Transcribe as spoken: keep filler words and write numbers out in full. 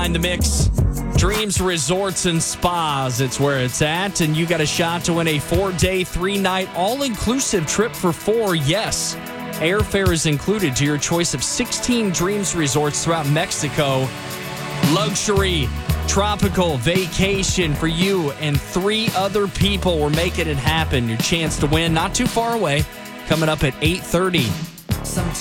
behind the mix. Dreams Resorts and Spas, it's where it's at. And you got a shot to win a four-day, three-night, all-inclusive trip for four. Yes, airfare is included to your choice of sixteen Dreams Resorts throughout Mexico. Luxury, tropical vacation for you and three other people. We're making it happen. Your chance to win not too far away. Coming up at eight thirty. Sometimes